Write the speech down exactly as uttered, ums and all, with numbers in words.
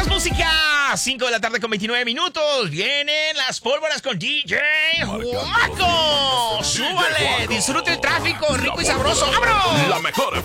más música. cinco de la tarde con veintinueve minutos. Vienen las pólvoras con D J Juaco. Súbale, disfrute el tráfico, rico y sabroso. ¡Vámonos! La mejor